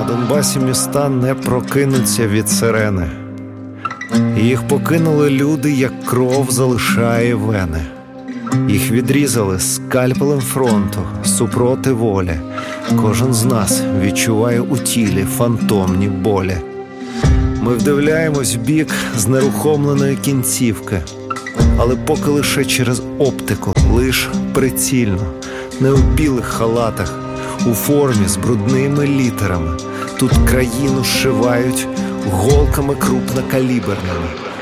На Донбасі міста не прокинуться від сирени. Їх покинули люди, як кров залишає вени. Їх відрізали скальпелем фронту, супроти волі. Кожен з нас відчуває у тілі фантомні болі. Ми вдивляємось в бік знерухомленої кінцівки, але поки лише через оптику, лиш прицільно, не у білих халатах, у формі з брудними літерами. Тут країну зшивають голками крупнокаліберними.